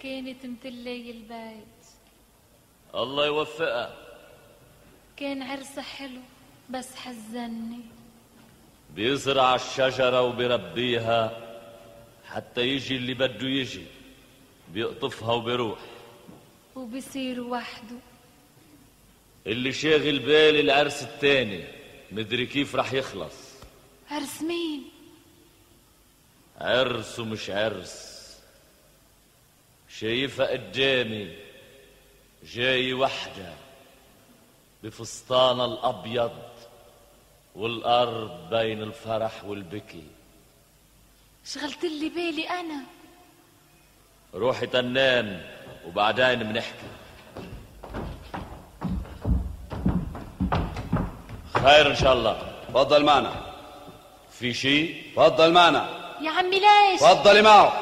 كانت متلي البيت. الله يوفقها. كان عرسها حلو بس حزني. بيزرع الشجرة وبيربيها حتى يجي اللي بده يجي، بيقطفها وبيروح وبيصير وحده. اللي شاغل بالي العرس التاني، مدري كيف رح يخلص. عرس مين؟ عرس ومش عرس. شايفها قدامي جاي وحدة بفستانها الأبيض والأرض بين الفرح والبكي. شغلت لي بالي أنا. روحي تنام وبعدين بنحكي. خير إن شاء الله. تفضل معنا. في شيء؟ تفضل معنا يا عمي. ليش؟ تفضلي معه.